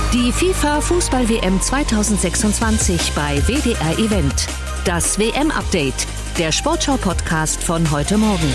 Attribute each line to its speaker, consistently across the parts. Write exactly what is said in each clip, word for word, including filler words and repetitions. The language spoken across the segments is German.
Speaker 1: Die FIFA-Fußball-W M zweitausendsechsundzwanzig bei W D R Event. Das W M-Update, der Sportschau-Podcast von heute Morgen.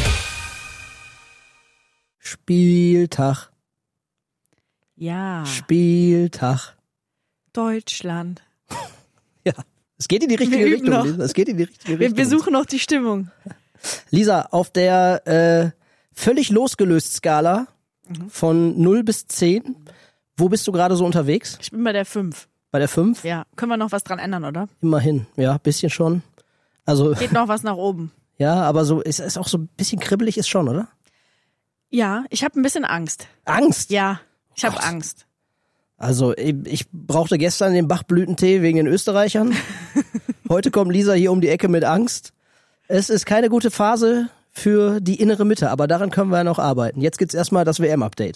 Speaker 2: Spieltag.
Speaker 3: Ja.
Speaker 2: Spieltag.
Speaker 3: Deutschland.
Speaker 2: Ja, es geht in die richtige
Speaker 3: Wir
Speaker 2: Richtung,
Speaker 3: noch.
Speaker 2: Lisa. Es geht in die richtige
Speaker 3: Wir
Speaker 2: Richtung.
Speaker 3: besuchen noch die Stimmung.
Speaker 2: Lisa, auf der äh, völlig losgelöst Skala
Speaker 3: Mhm.
Speaker 2: von null bis zehn, wo bist du gerade so unterwegs?
Speaker 3: Ich bin bei der fünf.
Speaker 2: Bei der fünf?
Speaker 3: Ja, können wir noch was dran ändern, oder?
Speaker 2: Immerhin, ja, bisschen schon. Also,
Speaker 3: Geht noch was nach oben.
Speaker 2: ja, aber so ist es auch so ein bisschen kribbelig ist schon, oder?
Speaker 3: Ja, ich habe ein bisschen Angst.
Speaker 2: Angst.
Speaker 3: Ja, ich habe
Speaker 2: Gott.
Speaker 3: Angst.
Speaker 2: Also, ich, ich brauchte gestern den Bachblütentee wegen den Österreichern. Heute kommt Lisa hier um die Ecke mit Angst. Es ist keine gute Phase für die innere Mitte, aber daran können wir ja noch arbeiten. Jetzt gibt's erstmal das W M-Update.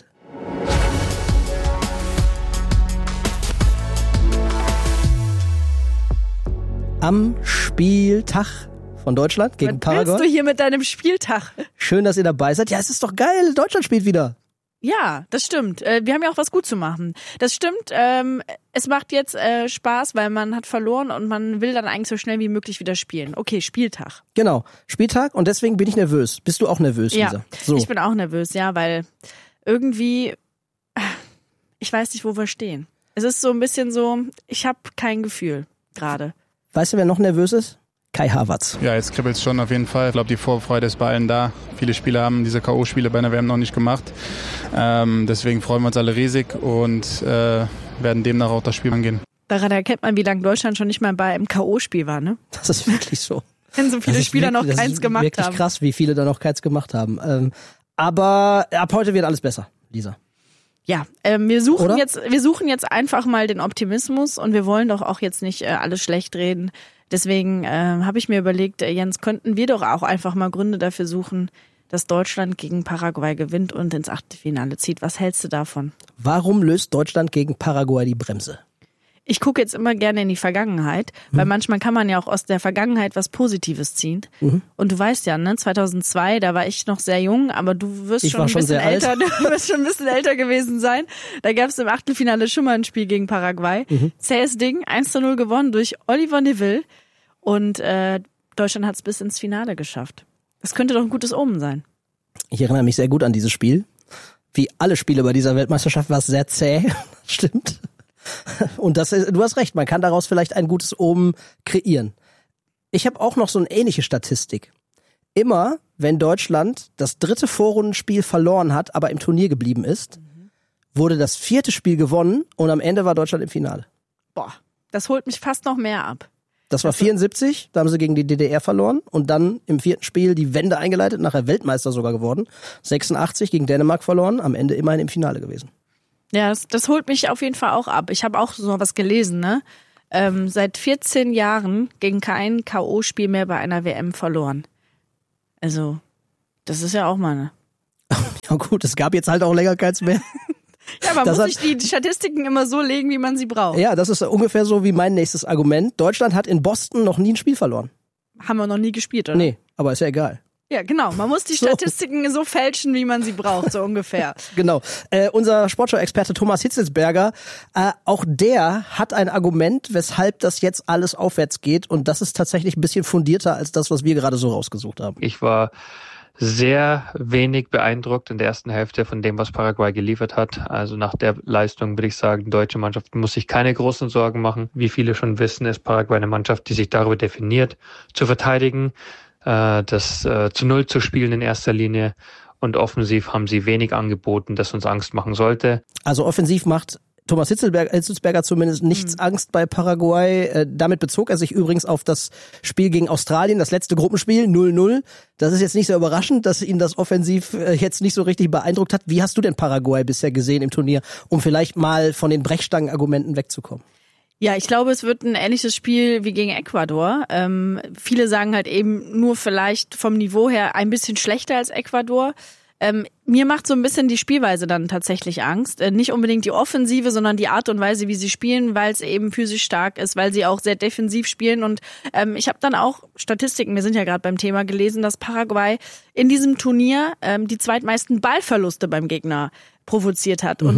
Speaker 2: Am Spieltag von Deutschland gegen
Speaker 3: Was
Speaker 2: Paraguay.
Speaker 3: willst du hier mit deinem Spieltag?
Speaker 2: Schön, dass ihr dabei seid. Ja, es ist doch geil. Deutschland spielt wieder.
Speaker 3: Ja, das stimmt. Äh, Wir haben ja auch was gut zu machen. Das stimmt. ähm, Es macht jetzt äh, Spaß, weil man hat verloren und man will dann eigentlich so schnell wie möglich wieder spielen. Okay, Spieltag.
Speaker 2: Genau, Spieltag und deswegen bin ich nervös. Bist du auch nervös,
Speaker 3: Ja,
Speaker 2: Lisa? So.
Speaker 3: ich bin auch nervös, ja, weil irgendwie, ich weiß nicht, wo wir stehen. Es ist so ein bisschen so, ich habe kein Gefühl gerade.
Speaker 2: Weißt du, wer noch nervös ist? Kai Havertz.
Speaker 4: Ja, jetzt kribbelt es schon auf jeden Fall. Ich glaube, die Vorfreude ist bei allen da. Viele Spieler haben diese K O-Spiele bei einer W M noch nicht gemacht. Ähm, deswegen freuen wir uns alle riesig und äh, werden demnach auch das Spiel angehen.
Speaker 3: Daran erkennt man, wie lange Deutschland schon nicht mal bei einem K O-Spiel war, ne?
Speaker 2: Das ist wirklich so.
Speaker 3: Wenn so viele
Speaker 2: Das ist
Speaker 3: Spieler
Speaker 2: wirklich,
Speaker 3: noch
Speaker 2: das
Speaker 3: keins
Speaker 2: ist
Speaker 3: gemacht
Speaker 2: wirklich
Speaker 3: haben.
Speaker 2: krass, wie viele da noch keins gemacht haben. Ähm, aber ab heute wird alles besser, Lisa.
Speaker 3: Ja, ähm, wir suchen
Speaker 2: Oder?
Speaker 3: jetzt, wir suchen jetzt einfach mal den Optimismus und wir wollen doch auch jetzt nicht äh, alles schlecht reden. Deswegen äh, habe ich mir überlegt, äh, Jens, könnten wir doch auch einfach mal Gründe dafür suchen, dass Deutschland gegen Paraguay gewinnt und ins Achtelfinale zieht. Was hältst du davon?
Speaker 2: Warum löst Deutschland gegen Paraguay die Bremse?
Speaker 3: Ich gucke jetzt immer gerne in die Vergangenheit, weil manchmal kann man ja auch aus der Vergangenheit was Positives ziehen.
Speaker 2: Mhm.
Speaker 3: Und du weißt ja, ne, zweitausendzwei, da war ich noch sehr jung, aber du wirst
Speaker 2: Ich
Speaker 3: schon
Speaker 2: war
Speaker 3: ein
Speaker 2: schon
Speaker 3: bisschen
Speaker 2: sehr alt.
Speaker 3: älter, du wirst schon ein bisschen älter gewesen sein. Da gab es im Achtelfinale schon mal ein Spiel gegen Paraguay.
Speaker 2: Mhm.
Speaker 3: Zähes Ding, eins zu null gewonnen durch Oliver Neville und äh, Deutschland hat es bis ins Finale geschafft. Das könnte doch ein gutes Omen sein.
Speaker 2: Ich erinnere mich sehr gut an dieses Spiel. Wie alle Spiele bei dieser Weltmeisterschaft war es sehr zäh. Stimmt. Und das ist, du hast recht, man kann daraus vielleicht ein gutes Omen kreieren. Ich habe auch noch so eine ähnliche Statistik. Immer, wenn Deutschland das dritte Vorrundenspiel verloren hat, aber im Turnier geblieben ist, wurde das vierte Spiel gewonnen und am Ende war Deutschland im Finale.
Speaker 3: Boah, das holt mich fast noch mehr ab.
Speaker 2: Das war vierundsiebzig, da haben sie gegen die D D R verloren und dann im vierten Spiel die Wende eingeleitet, nachher Weltmeister sogar geworden. sechsundachtzig gegen Dänemark verloren, am Ende immerhin im Finale gewesen.
Speaker 3: Ja, das, das holt mich auf jeden Fall auch ab. Ich habe auch so was gelesen, ne? Ähm, seit vierzehn Jahren gegen kein K O-Spiel mehr bei einer W M verloren. Also, das ist ja auch mal ne.
Speaker 2: Ja gut, es gab jetzt halt auch länger keins mehr.
Speaker 3: Ja, man
Speaker 2: Das
Speaker 3: muss
Speaker 2: hat-
Speaker 3: sich die Statistiken immer so legen, wie man sie braucht.
Speaker 2: Ja, das ist ungefähr so wie mein nächstes Argument. Deutschland hat in Boston noch nie ein Spiel verloren.
Speaker 3: Haben wir noch nie gespielt, oder?
Speaker 2: Nee, aber ist ja egal.
Speaker 3: Ja, genau. Man muss die
Speaker 2: So.
Speaker 3: Statistiken so fälschen, wie man sie braucht, so ungefähr.
Speaker 2: Genau. Äh, unser Sportschau-Experte Thomas Hitzelsberger, äh, auch der hat ein Argument, weshalb das jetzt alles aufwärts geht. Und das ist tatsächlich ein bisschen fundierter als das, was wir gerade so rausgesucht haben.
Speaker 5: Ich war sehr wenig beeindruckt in der ersten Hälfte von dem, was Paraguay geliefert hat. Also nach der Leistung würde ich sagen, die deutsche Mannschaft muss sich keine großen Sorgen machen. Wie viele schon wissen, ist Paraguay eine Mannschaft, die sich darüber definiert, zu verteidigen, äh, das äh, zu Null zu spielen in erster Linie. Und offensiv haben sie wenig angeboten, das uns Angst machen sollte.
Speaker 2: Also offensiv macht Thomas Hitzelsberger, Hitzelsberger zumindest nichts
Speaker 3: Mhm.
Speaker 2: Angst bei Paraguay. Äh, damit bezog er sich übrigens auf das Spiel gegen Australien, das letzte Gruppenspiel, null null. Das ist jetzt nicht so überraschend, dass ihn das offensiv äh, jetzt nicht so richtig beeindruckt hat. Wie hast du denn Paraguay bisher gesehen im Turnier, um vielleicht mal von den Brechstangen-Argumenten wegzukommen?
Speaker 3: Ja, ich glaube, es wird ein ähnliches Spiel wie gegen Ecuador. Ähm, viele sagen halt eben nur vielleicht vom Niveau her ein bisschen schlechter als Ecuador. Ähm, mir macht so ein bisschen die Spielweise dann tatsächlich Angst. Äh, nicht unbedingt die Offensive, sondern die Art und Weise, wie sie spielen, weil es eben physisch stark ist, weil sie auch sehr defensiv spielen. Und ähm, ich habe dann auch Statistiken, wir sind ja gerade beim Thema, gelesen, dass Paraguay in diesem Turnier ähm, die zweitmeisten Ballverluste beim Gegner provoziert hat.
Speaker 2: Mhm.
Speaker 3: Und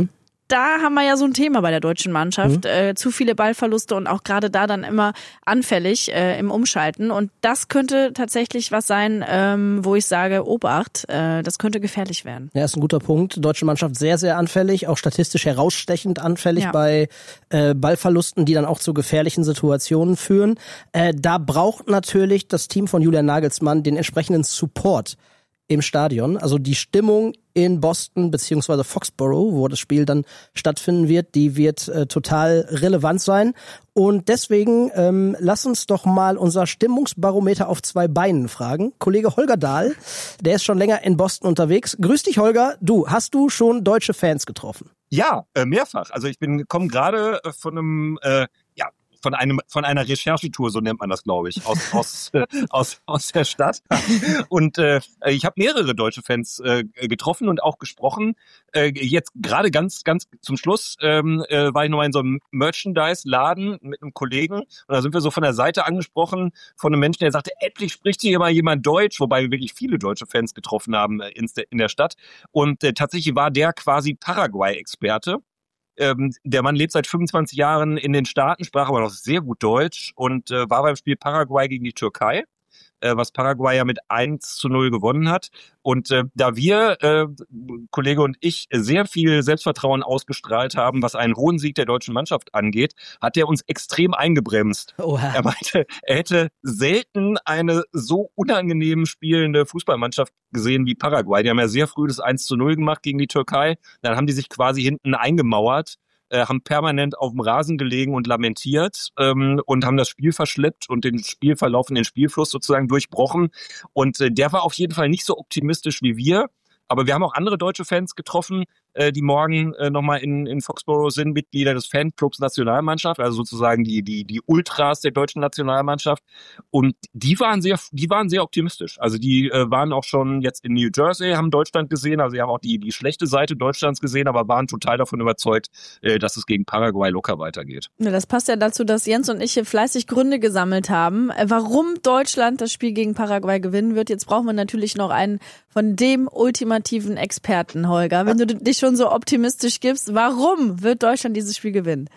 Speaker 3: da haben wir ja so ein Thema bei der deutschen Mannschaft. Mhm. Äh, zu viele Ballverluste und auch gerade da dann immer anfällig äh, im Umschalten. Und das könnte tatsächlich was sein, ähm, wo ich sage, Obacht, äh, das könnte gefährlich werden.
Speaker 2: Ja, ist ein guter Punkt. Deutsche Mannschaft sehr, sehr anfällig, auch statistisch herausstechend anfällig ja. bei äh, Ballverlusten, die dann auch zu gefährlichen Situationen führen. Äh, da braucht natürlich das Team von Julian Nagelsmann den entsprechenden Support im Stadion. Also die Stimmung in Boston beziehungsweise Foxborough, wo das Spiel dann stattfinden wird, die wird äh, total relevant sein. Und deswegen ähm, lass uns doch mal unser Stimmungsbarometer auf zwei Beinen fragen. Kollege Holger Dahl, der ist schon länger in Boston unterwegs. Grüß dich, Holger. Du, hast du schon deutsche Fans getroffen?
Speaker 6: Ja, äh, mehrfach. Also ich bin komme gerade äh, von einem äh, ja von einem von einer Recherchetour, so nennt man das, glaube ich, aus aus äh, aus aus der Stadt. Und äh, ich habe mehrere deutsche Fans äh, getroffen und auch gesprochen. Äh, jetzt gerade ganz ganz zum Schluss ähm, äh, war ich noch mal in so einem Merchandise-Laden mit einem Kollegen und da sind wir so von der Seite angesprochen von einem Menschen, der sagte, endlich spricht hier mal jemand Deutsch, wobei wir wirklich viele deutsche Fans getroffen haben in, in der Stadt. Und äh, tatsächlich war der quasi Paraguay-Experte. Ähm, der Mann lebt seit fünfundzwanzig Jahren in den Staaten, sprach aber noch sehr gut Deutsch und äh, war beim Spiel Paraguay gegen die Türkei, äh, was Paraguay ja mit eins zu null gewonnen hat. Und äh, da wir, äh, Kollege und ich, sehr viel Selbstvertrauen ausgestrahlt haben, was einen hohen Sieg der deutschen Mannschaft angeht, hat er uns extrem eingebremst. Oha. Er meinte, er hätte selten eine so unangenehm spielende Fußballmannschaft gesehen wie Paraguay. Die haben ja sehr früh das eins zu null gemacht gegen die Türkei. Dann haben die sich quasi hinten eingemauert, äh, haben permanent auf dem Rasen gelegen und lamentiert ähm, und haben das Spiel verschleppt und den Spielverlauf und den Spielfluss sozusagen durchbrochen. Und äh, der war auf jeden Fall nicht so optimistisch wie wir. Aber wir haben auch andere deutsche Fans getroffen, äh, die morgen äh, nochmal in, in Foxborough sind, Mitglieder des Fanclubs Nationalmannschaft, also sozusagen die, die, die Ultras der deutschen Nationalmannschaft. Und die waren sehr, die waren sehr optimistisch. Also die äh, waren auch schon jetzt in New Jersey, haben Deutschland gesehen, also sie haben auch die, die schlechte Seite Deutschlands gesehen, aber waren total davon überzeugt, äh, dass es gegen Paraguay locker weitergeht.
Speaker 3: Ja, das passt ja dazu, dass Jens und ich hier fleißig Gründe gesammelt haben, warum Deutschland das Spiel gegen Paraguay gewinnen wird. Jetzt brauchen wir natürlich noch einen von dem ultimativen Experten, Holger. Wenn du dich schon so optimistisch gibst, warum wird Deutschland dieses Spiel gewinnen?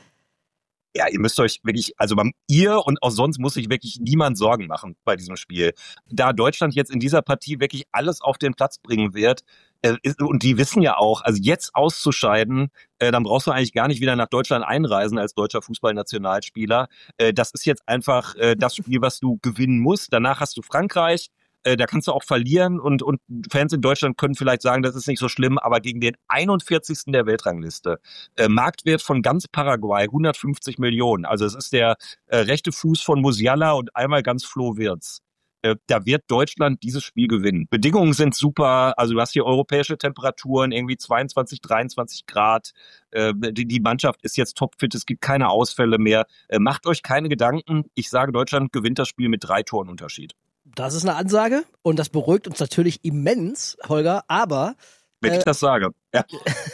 Speaker 6: Ja, ihr müsst euch wirklich, also beim ihr und auch sonst muss sich wirklich niemand Sorgen machen bei diesem Spiel. Da Deutschland jetzt in dieser Partie wirklich alles auf den Platz bringen wird, äh, ist, und die wissen ja auch, also jetzt auszuscheiden, äh, dann brauchst du eigentlich gar nicht wieder nach Deutschland einreisen als deutscher Fußballnationalspieler. Äh, das ist jetzt einfach äh, das Spiel, was du gewinnen musst. Danach hast du Frankreich. Da kannst du auch verlieren und, und Fans in Deutschland können vielleicht sagen, das ist nicht so schlimm, aber gegen den einundvierzigsten der Weltrangliste, äh, Marktwert von ganz Paraguay, hundertfünfzig Millionen, also es ist der äh, rechte Fuß von Musiala und einmal ganz Flo Wirtz. Äh, da wird Deutschland dieses Spiel gewinnen. Bedingungen sind super, also du hast hier europäische Temperaturen, irgendwie zweiundzwanzig, dreiundzwanzig Grad, äh, die, die Mannschaft ist jetzt topfit, es gibt keine Ausfälle mehr. Äh, macht euch keine Gedanken, ich sage, Deutschland gewinnt das Spiel mit drei Toren Unterschied.
Speaker 2: Das ist eine Ansage und das beruhigt uns natürlich immens, Holger, aber...
Speaker 6: Wenn äh, ich das sage, ja.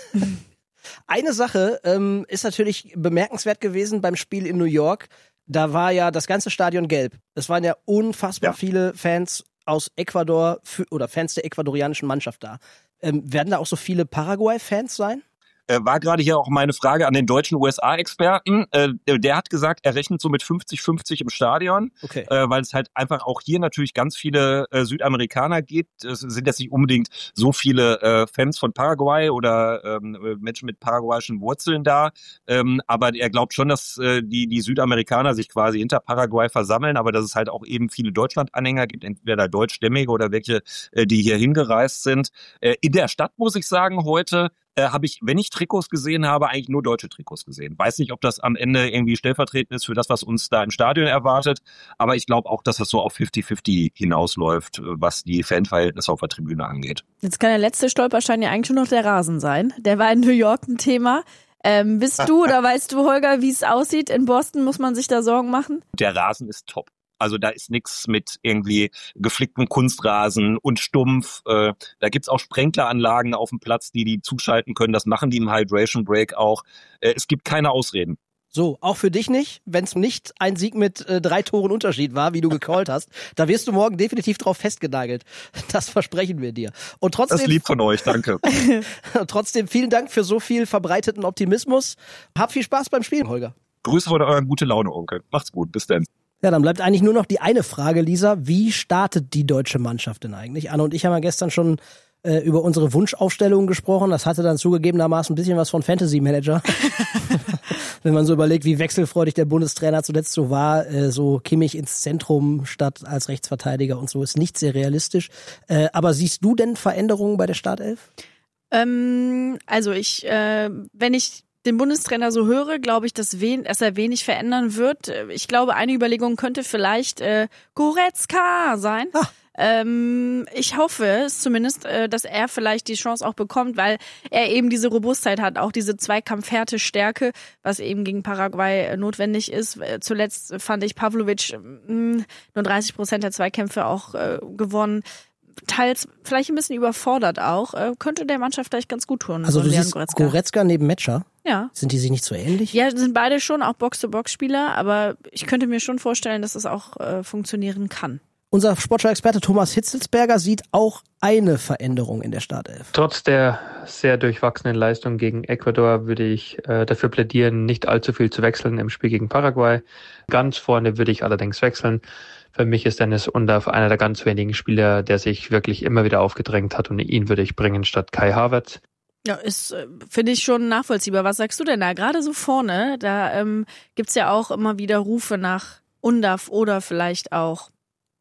Speaker 2: Eine Sache ähm, ist natürlich bemerkenswert gewesen beim Spiel in New York. Da war ja das ganze Stadion gelb. Es waren ja unfassbar ja. viele Fans aus Ecuador für, oder Fans der ecuadorianischen Mannschaft da. Ähm, werden da auch so viele Paraguay-Fans sein?
Speaker 6: War gerade hier auch meine Frage an den deutschen U S A-Experten. Äh, der hat gesagt, er rechnet so mit fünfzig fünfzig im Stadion, okay. äh, weil es halt einfach auch hier natürlich ganz viele äh, Südamerikaner gibt. Es sind jetzt nicht unbedingt so viele äh, Fans von Paraguay oder ähm, Menschen mit paraguayischen Wurzeln da, ähm, aber er glaubt schon, dass äh, die, die Südamerikaner sich quasi hinter Paraguay versammeln, aber dass es halt auch eben viele Deutschland-Anhänger gibt, entweder deutschstämmige oder welche, äh, die hier hingereist sind. Äh, in der Stadt, muss ich sagen, heute Äh, habe ich, wenn ich Trikots gesehen habe, eigentlich nur deutsche Trikots gesehen. Weiß nicht, ob das am Ende irgendwie stellvertretend ist für das, was uns da im Stadion erwartet, aber ich glaube auch, dass das so auf fünfzig fünfzig hinausläuft, was die Fanverhältnisse auf der Tribüne angeht.
Speaker 3: Jetzt kann der letzte Stolperstein ja eigentlich nur noch der Rasen sein. Der war in New York ein Thema. Ähm, bist du oder weißt du, Holger, wie es aussieht? In Boston muss man sich da Sorgen machen?
Speaker 6: Der Rasen ist top. Also da ist nichts mit irgendwie geflicktem Kunstrasen und stumpf. Äh, da gibt's auch Sprenkleranlagen auf dem Platz, die die zuschalten können. Das machen die im Hydration Break auch. Äh, es gibt keine Ausreden.
Speaker 2: So, auch für dich nicht, wenn es nicht ein Sieg mit äh, drei Toren Unterschied war, wie du gecallt hast. Da wirst du morgen definitiv drauf festgenagelt. Das versprechen wir dir. Und trotzdem,
Speaker 6: das ist lieb von euch, danke.
Speaker 2: Trotzdem vielen Dank für so viel verbreiteten Optimismus. Hab viel Spaß beim Spielen, Holger.
Speaker 6: Grüße von euren gute Laune, Onkel. Macht's gut, bis dann.
Speaker 2: Ja, dann bleibt eigentlich nur noch die eine Frage, Lisa. Wie startet die deutsche Mannschaft denn eigentlich? Anne und ich haben ja gestern schon äh, über unsere Wunschaufstellungen gesprochen. Das hatte dann zugegebenermaßen ein bisschen was von Fantasy Manager. Wenn man so überlegt, wie wechselfreudig der Bundestrainer zuletzt so war, äh, so Kimmich ins Zentrum statt als Rechtsverteidiger und so, ist nicht sehr realistisch. Äh, aber siehst du denn Veränderungen bei der Startelf?
Speaker 3: Ähm, also ich, äh, wenn ich den Bundestrainer so höre, glaube ich, dass, wen, dass er wenig verändern wird. Ich glaube, eine Überlegung könnte vielleicht äh, Goretzka sein. Ah. Ähm, ich hoffe es zumindest, äh, dass er vielleicht die Chance auch bekommt, weil er eben diese Robustheit hat, auch diese Zweikampfhärte, Stärke, was eben gegen Paraguay äh, notwendig ist. Äh, zuletzt fand ich Pavlovic äh, nur dreißig Prozent der Zweikämpfe auch äh, gewonnen. Teils vielleicht ein bisschen überfordert auch, äh, könnte der Mannschaft vielleicht ganz gut tun.
Speaker 2: Also
Speaker 3: so
Speaker 2: du siehst
Speaker 3: Goretzka.
Speaker 2: Goretzka neben Metscher?
Speaker 3: Ja.
Speaker 2: Sind die sich nicht so ähnlich?
Speaker 3: Ja, sind beide schon auch Box-to-Box-Spieler, aber ich könnte mir schon vorstellen, dass es auch äh, funktionieren kann.
Speaker 2: Unser Sportschau-Experte Thomas Hitzelsberger sieht auch eine Veränderung in der Startelf.
Speaker 5: Trotz der sehr durchwachsenen Leistung gegen Ecuador würde ich äh, dafür plädieren, nicht allzu viel zu wechseln im Spiel gegen Paraguay. Ganz vorne würde ich allerdings wechseln. Für mich ist Dennis Undav einer der ganz wenigen Spieler, der sich wirklich immer wieder aufgedrängt hat, und ihn würde ich bringen statt Kai Havertz.
Speaker 3: Ja, ist, finde ich, schon nachvollziehbar. Was sagst du denn da? Gerade so vorne, da ähm, gibt's ja auch immer wieder Rufe nach Undav oder vielleicht auch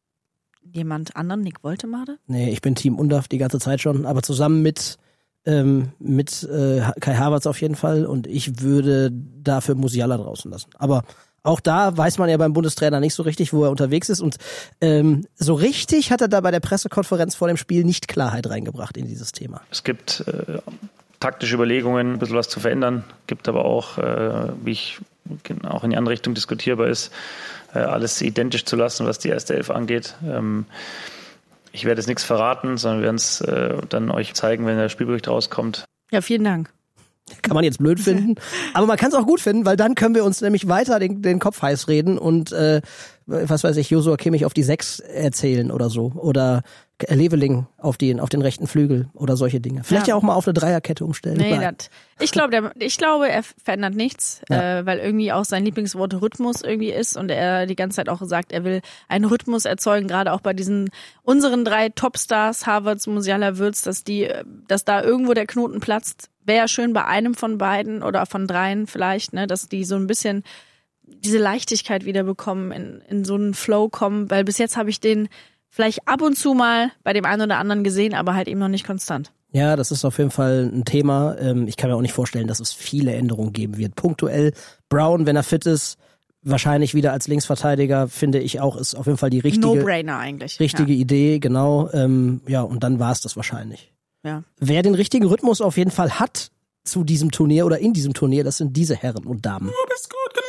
Speaker 3: jemand anderen, Nick Woltemade?
Speaker 2: Nee, ich bin Team Undav die ganze Zeit schon, aber zusammen mit ähm, mit äh, Kai Havertz auf jeden Fall, und ich würde dafür Musiala draußen lassen. Aber auch da weiß man ja beim Bundestrainer nicht so richtig, wo er unterwegs ist, und ähm, so richtig hat er da bei der Pressekonferenz vor dem Spiel nicht Klarheit reingebracht in dieses Thema.
Speaker 7: Es gibt äh, taktische Überlegungen, ein bisschen was zu verändern, gibt aber auch, äh, wie ich auch in die andere Richtung diskutierbar ist, äh, alles identisch zu lassen, was die erste Elf angeht. Ähm, ich werde jetzt nichts verraten, sondern wir werden es äh, dann euch zeigen, wenn der Spielbericht rauskommt.
Speaker 3: Ja, vielen Dank.
Speaker 2: Kann man jetzt blöd finden, aber man kann es auch gut finden, weil dann können wir uns nämlich weiter den, den Kopf heiß reden und äh, was weiß ich, Joshua Kimmich auf die Sechs erzählen oder so, oder Leveling auf den auf den rechten Flügel oder solche Dinge. Vielleicht ja, ja auch mal auf eine Dreierkette umstellen.
Speaker 3: Nee, dat, ich glaube, der, ich glaube, er verändert nichts, ja. äh, weil irgendwie auch sein Lieblingswort Rhythmus irgendwie ist und er die ganze Zeit auch sagt, er will einen Rhythmus erzeugen, gerade auch bei diesen unseren drei Topstars, Havertz, Musiala, Wirtz, dass die, dass da irgendwo der Knoten platzt. Wäre schön bei einem von beiden oder von dreien vielleicht, ne, dass die so ein bisschen diese Leichtigkeit wieder bekommen, in, in so einen Flow kommen, weil bis jetzt habe ich den vielleicht ab und zu mal bei dem einen oder anderen gesehen, aber halt eben noch nicht konstant.
Speaker 2: Ja, das ist auf jeden Fall ein Thema. Ich kann mir auch nicht vorstellen, dass es viele Änderungen geben wird. Punktuell Brown, wenn er fit ist, wahrscheinlich wieder als Linksverteidiger, finde ich auch, ist auf jeden Fall die richtige,
Speaker 3: No-Brainer eigentlich.
Speaker 2: Richtige
Speaker 3: ja.
Speaker 2: Idee, genau. Ja, und dann war es das wahrscheinlich.
Speaker 3: Ja.
Speaker 2: Wer den richtigen Rhythmus auf jeden Fall hat zu diesem Turnier oder in diesem Turnier, das sind diese Herren und Damen.
Speaker 8: Du bist gut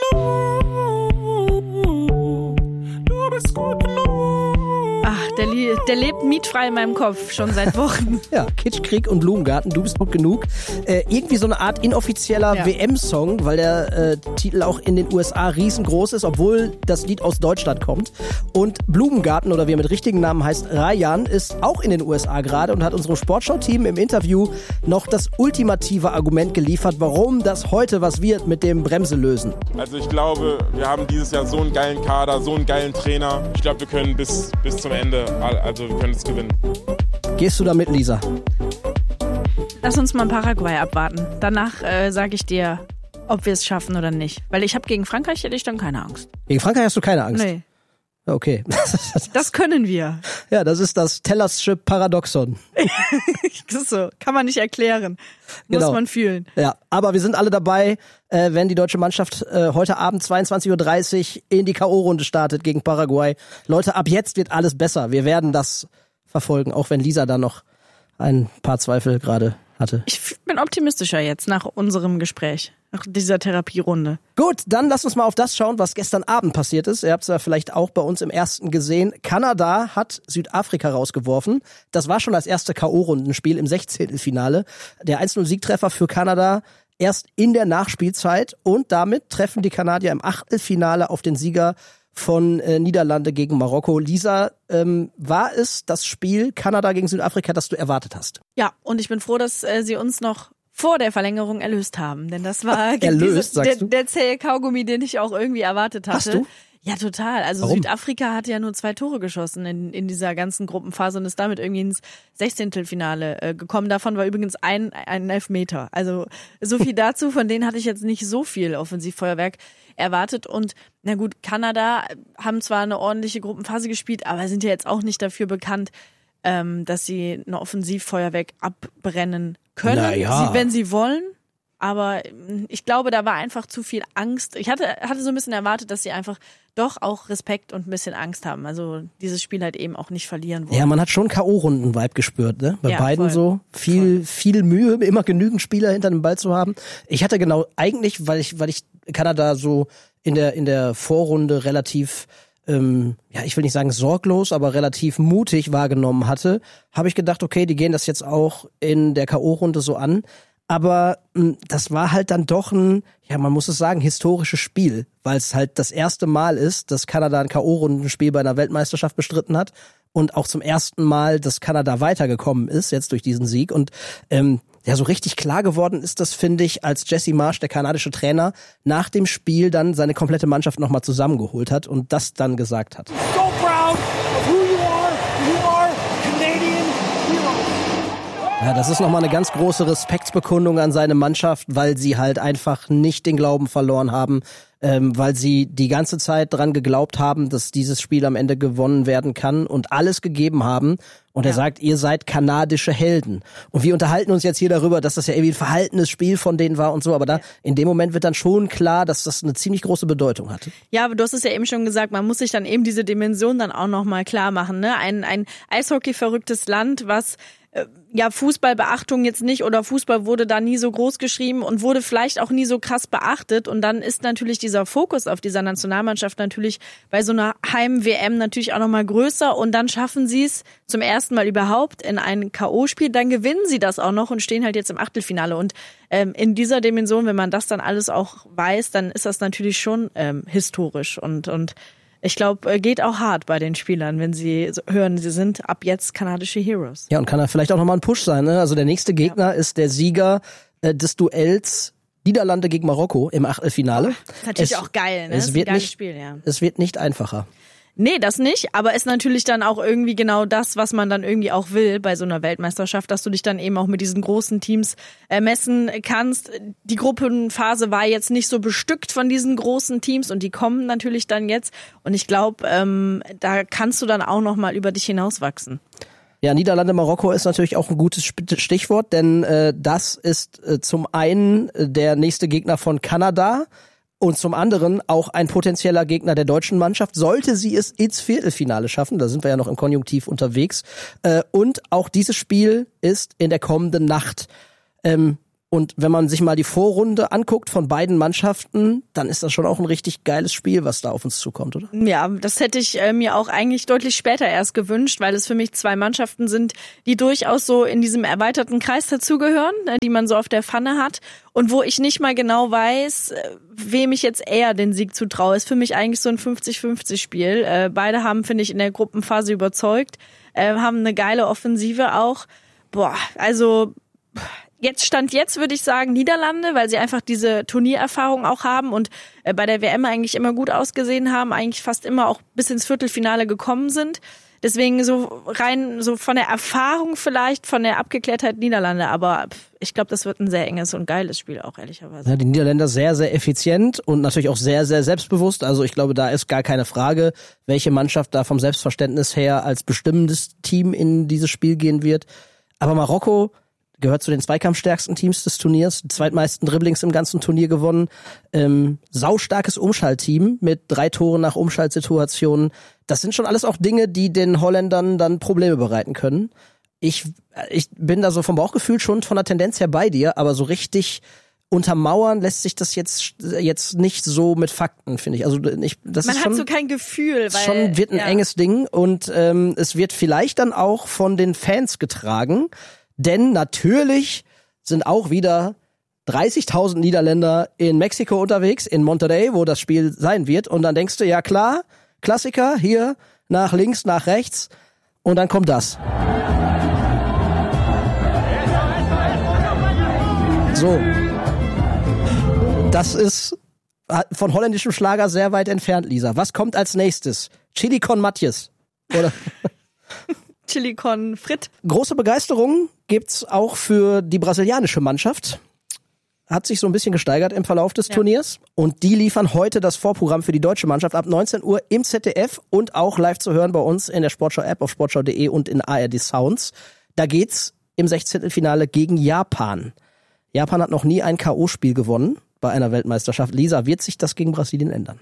Speaker 8: genug. Du bist gut genug.
Speaker 3: Ach, der, der lebt mietfrei in meinem Kopf, schon seit Wochen.
Speaker 2: Ja, Kitschkrieg und Blumengarten, du bist gut genug. Äh, irgendwie so eine Art inoffizieller ja. W M-Song, weil der äh, Titel auch in den U S A riesengroß ist, obwohl das Lied aus Deutschland kommt. Und Blumengarten, oder wie er mit richtigen Namen heißt, Rayan, ist auch in den U S A gerade und hat unserem Sportschau-Team im Interview noch das ultimative Argument geliefert, warum das heute was wird mit dem Bremse lösen.
Speaker 8: Also ich glaube, wir haben dieses Jahr so einen geilen Kader, so einen geilen Trainer. Ich glaube, wir können bis, bis zum Ende, also wir können es gewinnen.
Speaker 2: Gehst du da mit, Lisa?
Speaker 3: Lass uns mal Paraguay abwarten. Danach äh, sage ich dir, ob wir es schaffen oder nicht. Weil ich habe gegen Frankreich hätte ich dann keine Angst.
Speaker 2: Gegen Frankreich hast du keine Angst?
Speaker 3: Nee.
Speaker 2: Okay.
Speaker 3: Das können wir.
Speaker 2: Ja, das ist das Tellersche Paradoxon.
Speaker 3: Das ist so, kann man nicht erklären. Muss genau. man fühlen.
Speaker 2: Ja, aber wir sind alle dabei, äh, wenn die deutsche Mannschaft äh, heute Abend zweiundzwanzig Uhr dreißig in die K O-Runde startet gegen Paraguay. Leute, ab jetzt wird alles besser. Wir werden das verfolgen, auch wenn Lisa da noch ein paar Zweifel gerade hatte.
Speaker 3: Ich bin optimistischer jetzt nach unserem Gespräch, nach dieser Therapierunde.
Speaker 2: Gut, dann lass uns mal auf das schauen, was gestern Abend passiert ist. Ihr habt es ja vielleicht auch bei uns im ersten gesehen. Kanada hat Südafrika rausgeworfen. Das war schon das erste K O-Rundenspiel im Sechzehntelfinale. Der eins null Siegtreffer für Kanada erst in der Nachspielzeit und damit treffen die Kanadier im Achtelfinale auf den Sieger von äh, Niederlande gegen Marokko. Lisa, ähm, war es das Spiel Kanada gegen Südafrika, das du erwartet hast?
Speaker 3: Ja, und ich bin froh, dass äh, sie uns noch vor der Verlängerung erlöst haben, denn das war
Speaker 2: erlöst,
Speaker 3: diese,
Speaker 2: sagst
Speaker 3: der,
Speaker 2: du?
Speaker 3: der zähe Kaugummi, den ich auch irgendwie erwartet hatte.
Speaker 2: Hast du?
Speaker 3: Ja, total. Also
Speaker 2: Warum?
Speaker 3: Südafrika hat ja nur zwei Tore geschossen in, in dieser ganzen Gruppenphase und ist damit irgendwie ins Sechzehntelfinale äh, gekommen. Davon war übrigens ein, ein Elfmeter. Also so viel dazu. Von denen hatte ich jetzt nicht so viel Offensivfeuerwerk erwartet. Und na gut, Kanada haben zwar eine ordentliche Gruppenphase gespielt, aber sind ja jetzt auch nicht dafür bekannt, ähm, dass sie ein Offensivfeuerwerk abbrennen können,
Speaker 2: Naja.
Speaker 3: sie, wenn sie wollen. Aber ich glaube, da war einfach zu viel Angst. Ich hatte, hatte so ein bisschen erwartet, dass sie einfach doch auch Respekt und ein bisschen Angst haben. Also dieses Spiel halt eben auch nicht verlieren wollen.
Speaker 2: Ja, man hat schon K O-Runden-Vibe gespürt, ne? Bei
Speaker 3: Ja,
Speaker 2: beiden
Speaker 3: voll.
Speaker 2: so. Viel,
Speaker 3: Voll.
Speaker 2: viel Mühe, immer genügend Spieler hinter dem Ball zu haben. Ich hatte genau, eigentlich, weil ich, weil ich Kanada so in der, in der Vorrunde relativ, ähm, ja, ich will nicht sagen sorglos, aber relativ mutig wahrgenommen hatte, habe ich gedacht, okay, die gehen das jetzt auch in der K O-Runde so an. Aber mh, das war halt dann doch ein, ja, man muss es sagen, historisches Spiel, weil es halt das erste Mal ist, dass Kanada ein K O-Rundenspiel bei einer Weltmeisterschaft bestritten hat und auch zum ersten Mal, dass Kanada weitergekommen ist, jetzt durch diesen Sieg. Und ähm, ja, so richtig klar geworden ist das, finde ich, als Jesse Marsch, der kanadische Trainer, nach dem Spiel dann seine komplette Mannschaft nochmal zusammengeholt hat und das dann gesagt hat.
Speaker 9: So proud of who you are. You are Canadian heroes.
Speaker 2: Ja, das ist nochmal eine ganz große Respektsbekundung an seine Mannschaft, weil sie halt einfach nicht den Glauben verloren haben, ähm, weil sie die ganze Zeit dran geglaubt haben, dass dieses Spiel am Ende gewonnen werden kann und alles gegeben haben. Und er
Speaker 3: Ja.
Speaker 2: sagt, ihr seid kanadische Helden. Und wir unterhalten uns jetzt hier darüber, dass das ja irgendwie ein verhaltenes Spiel von denen war und so, aber da
Speaker 3: Ja.
Speaker 2: in dem Moment wird dann schon klar, dass das eine ziemlich große Bedeutung hatte.
Speaker 3: Ja, aber du hast es ja eben schon gesagt, man muss sich dann eben diese Dimension dann auch nochmal klar machen. Ne? Ein, ein Eishockey-verrücktes Land, was äh, ja Fußballbeachtung jetzt nicht oder Fußball wurde da nie so groß geschrieben und wurde vielleicht auch nie so krass beachtet. Und dann ist natürlich dieser Fokus auf dieser Nationalmannschaft natürlich bei so einer Heim-W M natürlich auch nochmal größer. Und dann schaffen sie es zum ersten Mal überhaupt in ein K O-Spiel. Dann gewinnen sie das auch noch und stehen halt jetzt im Achtelfinale. Und ähm, in dieser Dimension, wenn man das dann alles auch weiß, dann ist das natürlich schon ähm, historisch und und ich glaube, geht auch hart bei den Spielern, wenn sie hören, sie sind ab jetzt kanadische Heroes.
Speaker 2: Ja, und kann da vielleicht auch nochmal ein Push sein, ne? Also der nächste Gegner ja. ist der Sieger äh, des Duells Niederlande gegen Marokko im Achtelfinale.
Speaker 3: Das ist natürlich
Speaker 2: es,
Speaker 3: auch geil, ne?
Speaker 2: Es
Speaker 3: das ist
Speaker 2: wird
Speaker 3: ein geiles
Speaker 2: nicht,
Speaker 3: Spiel, ja.
Speaker 2: Es wird nicht einfacher.
Speaker 3: Nee, das nicht, aber ist natürlich dann auch irgendwie genau das, was man dann irgendwie auch will bei so einer Weltmeisterschaft, dass du dich dann eben auch mit diesen großen Teams äh, messen kannst. Die Gruppenphase war jetzt nicht so bestückt von diesen großen Teams und die kommen natürlich dann jetzt und ich glaube, ähm, da kannst du dann auch noch mal über dich hinauswachsen.
Speaker 2: Ja, Niederlande, Marokko ist natürlich auch ein gutes Stichwort, denn äh, das ist äh, zum einen äh, der nächste Gegner von Kanada, und zum anderen auch ein potenzieller Gegner der deutschen Mannschaft, sollte sie es ins Viertelfinale schaffen. Da sind wir ja noch im Konjunktiv unterwegs. Äh, und auch dieses Spiel ist in der kommenden Nacht. Ähm, und wenn man sich mal die Vorrunde anguckt von beiden Mannschaften, dann ist das schon auch ein richtig geiles Spiel, was da auf uns zukommt, oder?
Speaker 3: Ja, das hätte ich äh, mir auch eigentlich deutlich später erst gewünscht, weil es für mich zwei Mannschaften sind, die durchaus so in diesem erweiterten Kreis dazugehören, äh, die man so auf der Pfanne hat. Und wo ich nicht mal genau weiß, wem ich jetzt eher den Sieg zutraue, ist für mich eigentlich so ein fünfzig fünfzig Spiel. Äh, beide haben, finde ich, in der Gruppenphase überzeugt, äh, haben eine geile Offensive auch. Boah, also jetzt Stand jetzt würde ich sagen Niederlande, weil sie einfach diese Turniererfahrung auch haben und äh, bei der W M eigentlich immer gut ausgesehen haben, eigentlich fast immer auch bis ins Viertelfinale gekommen sind. Deswegen so rein so von der Erfahrung vielleicht, von der Abgeklärtheit Niederlande, aber ich glaube, das wird ein sehr enges und geiles Spiel auch, ehrlicherweise.
Speaker 2: Ja, die Niederländer sehr, sehr effizient und natürlich auch sehr, sehr selbstbewusst. Also ich glaube, da ist gar keine Frage, welche Mannschaft da vom Selbstverständnis her als bestimmendes Team in dieses Spiel gehen wird. Aber Marokko gehört zu den zweikampfstärksten Teams des Turniers, die zweitmeisten Dribblings im ganzen Turnier gewonnen. Ähm, saustarkes Umschaltteam mit drei Toren nach Umschaltsituationen. Das sind schon alles auch Dinge, die den Holländern dann Probleme bereiten können. Ich, ich bin da so vom Bauchgefühl schon von der Tendenz her bei dir, aber so richtig untermauern lässt sich das jetzt jetzt nicht so mit Fakten, finde ich. Also ich, das
Speaker 3: Man
Speaker 2: ist
Speaker 3: hat
Speaker 2: schon,
Speaker 3: so kein Gefühl, weil
Speaker 2: schon wird ein
Speaker 3: ja.
Speaker 2: enges Ding und ähm, es wird vielleicht dann auch von den Fans getragen. Denn natürlich sind auch wieder dreißigtausend Niederländer in Mexiko unterwegs, in Monterrey, wo das Spiel sein wird. Und dann denkst du, ja klar, Klassiker, hier nach links, nach rechts. Und dann kommt das. So. Das ist von holländischem Schlager sehr weit entfernt, Lisa. Was kommt als nächstes? Chili con Matjes. Oder?
Speaker 3: Chili con Frit.
Speaker 2: Große Begeisterung gibt's auch für die brasilianische Mannschaft. Hat sich so ein bisschen gesteigert im Verlauf des ja. Turniers. Und die liefern heute das Vorprogramm für die deutsche Mannschaft ab neunzehn Uhr im Z D F und auch live zu hören bei uns in der Sportschau-App auf sportschau punkt de und in A R D Sounds. Da geht's im Sechzehntelfinale gegen Japan. Japan hat noch nie ein K O-Spiel gewonnen bei einer Weltmeisterschaft. Lisa, wird sich das gegen Brasilien ändern?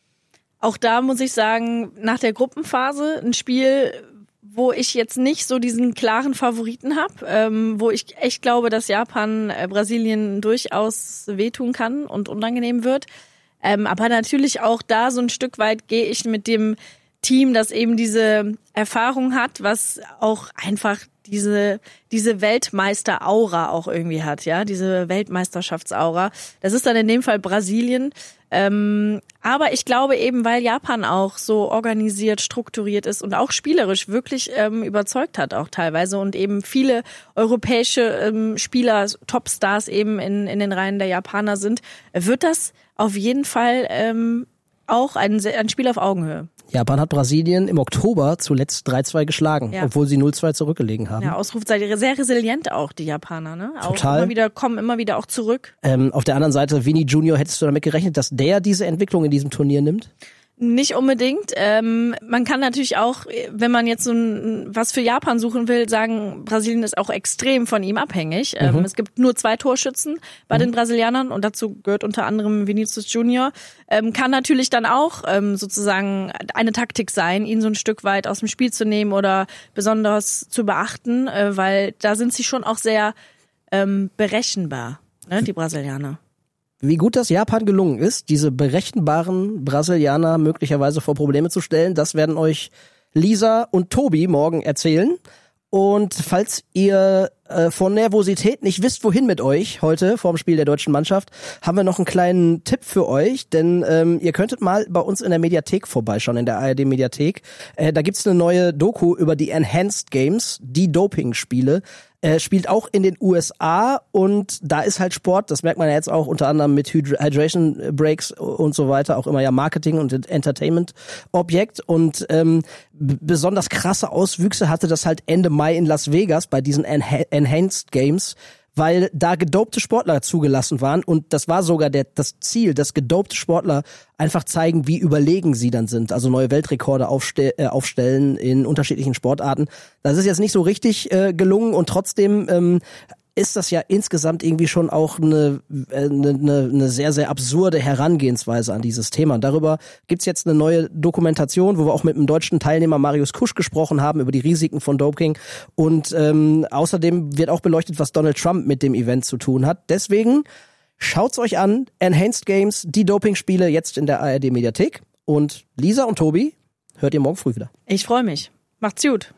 Speaker 3: Auch da muss ich sagen, nach der Gruppenphase ein Spiel, wo ich jetzt nicht so diesen klaren Favoriten habe, ähm, wo ich echt glaube, dass Japan äh, Brasilien durchaus wehtun kann und unangenehm wird. Ähm, aber natürlich auch da so ein Stück weit gehe ich mit dem Team, das eben diese Erfahrung hat, was auch einfach diese diese Weltmeister-Aura auch irgendwie hat, ja, diese Weltmeisterschaftsaura. Das ist dann in dem Fall Brasilien. Ähm, aber ich glaube eben, weil Japan auch so organisiert, strukturiert ist und auch spielerisch wirklich ähm, überzeugt hat auch teilweise und eben viele europäische ähm, Spieler, Topstars eben in in den Reihen der Japaner sind, wird das auf jeden Fall ähm, auch ein, ein Spiel auf Augenhöhe.
Speaker 2: Japan hat Brasilien im Oktober zuletzt drei zwei geschlagen,
Speaker 3: ja.
Speaker 2: obwohl sie null zwei zurückgelegen haben.
Speaker 3: Ja, Ausrufzeichen, sehr resilient auch, die Japaner, ne? Auch
Speaker 2: Total.
Speaker 3: Immer wieder, kommen immer wieder auch zurück.
Speaker 2: Ähm, auf der anderen Seite, Vini Junior, hättest du damit gerechnet, dass der diese Entwicklung in diesem Turnier nimmt?
Speaker 3: Nicht unbedingt. Ähm, man kann natürlich auch, wenn man jetzt so ein, was für Japan suchen will, sagen, Brasilien ist auch extrem von ihm abhängig. Mhm. Ähm, es gibt nur zwei Torschützen bei mhm. den Brasilianern und dazu gehört unter anderem Vinicius Junior. Ähm, kann natürlich dann auch ähm, sozusagen eine Taktik sein, ihn so ein Stück weit aus dem Spiel zu nehmen oder besonders zu beachten, äh, weil da sind sie schon auch sehr ähm, berechenbar, ne, die Brasilianer.
Speaker 2: Wie gut das Japan gelungen ist, diese berechenbaren Brasilianer möglicherweise vor Probleme zu stellen, das werden euch Lisa und Tobi morgen erzählen. Und falls ihr äh, vor Nervosität nicht wisst, wohin mit euch heute vorm Spiel der deutschen Mannschaft, haben wir noch einen kleinen Tipp für euch, denn ähm, ihr könntet mal bei uns in der Mediathek vorbeischauen, in der A R D-Mediathek. Äh, da gibt's eine neue Doku über die Enhanced Games, die Doping-Spiele. Äh, spielt auch in den U S A und da ist halt Sport, das merkt man ja jetzt auch unter anderem mit Hydra- Hydration Breaks und so weiter, auch immer ja Marketing und Entertainment-Objekt und ähm, b- besonders krasse Auswüchse hatte das halt Ende Mai in Las Vegas bei diesen Enha- Enhanced Games, weil da gedopte Sportler zugelassen waren und das war sogar der, das Ziel, dass gedopte Sportler einfach zeigen, wie überlegen sie dann sind, also neue Weltrekorde aufste- äh, aufstellen in unterschiedlichen Sportarten. Das ist jetzt nicht so richtig äh, gelungen und trotzdem ähm, ist das ja insgesamt irgendwie schon auch eine, eine, eine sehr, sehr absurde Herangehensweise an dieses Thema. Und darüber gibt's jetzt eine neue Dokumentation, wo wir auch mit dem deutschen Teilnehmer Marius Kusch gesprochen haben über die Risiken von Doping. Und ähm, außerdem wird auch beleuchtet, was Donald Trump mit dem Event zu tun hat. Deswegen schaut's euch an. Enhanced Games, die Dopingspiele jetzt in der A R D-Mediathek. Und Lisa und Tobi hört ihr morgen früh wieder.
Speaker 3: Ich freue mich. Macht's gut.